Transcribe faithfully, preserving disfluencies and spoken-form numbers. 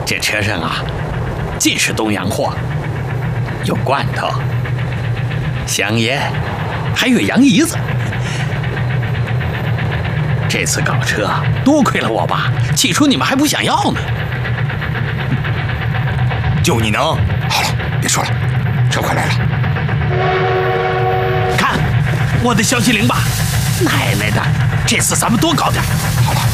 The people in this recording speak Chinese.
这车上啊，尽是东洋货，有罐头、香烟，还有洋姨子。这次搞车多亏了我爸，起初你们还不想要呢。 就你能？好了，别说了，车快来了。 看，我的消息灵吧，奶奶的，这次咱们多搞点。 好了。